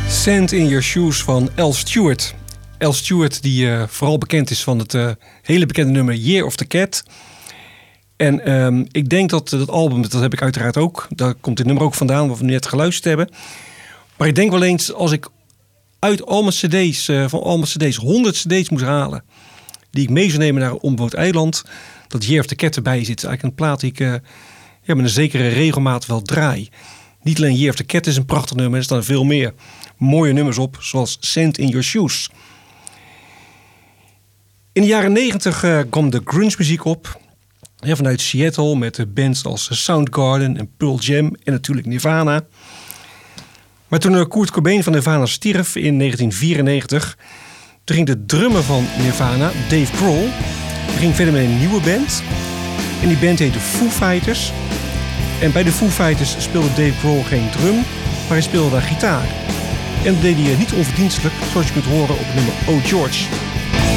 Sand in Your Shoes van Al Stewart. Al Stewart die vooral bekend is van het hele bekende nummer Year of the Cat. En ik denk dat dat album, dat heb ik uiteraard ook. Daar komt dit nummer ook vandaan, wat we net geluisterd hebben. Maar ik denk wel eens, als ik uit al mijn cd's, van al mijn cd's, 100 cd's moest halen, die ik mee zou nemen naar een onbewoond eiland, dat Year of the Cat erbij zit. Eigenlijk een plaat die ik met een zekere regelmaat wel draai. Niet alleen Year of the Cat is een prachtig nummer, er staan veel meer mooie nummers op, zoals Sand in Your Shoes. In de jaren 90 kwam de grunge muziek op. Ja, vanuit Seattle met bands als Soundgarden en Pearl Jam en natuurlijk Nirvana. Maar toen Kurt Cobain van Nirvana stierf in 1994, toen ging de drummer van Nirvana, Dave Grohl, ging verder met een nieuwe band. En die band heette Foo Fighters. En bij de Foo Fighters speelde Dave Grohl geen drum, maar hij speelde daar gitaar. En dat deed hij niet onverdienstelijk, zoals je kunt horen op het nummer Oh George.